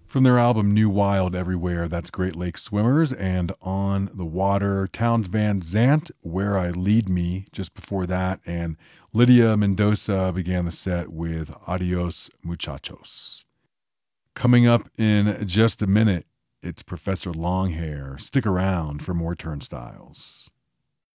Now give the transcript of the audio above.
From their album New Wild Everywhere, that's Great Lakes Swimmers, and On the Water, Towns Van Zant, Where I Lead Me, just before that, and Lydia Mendoza began the set with Adios Muchachos. Coming up in just a minute, it's Professor Longhair. Stick around for more Turnstiles.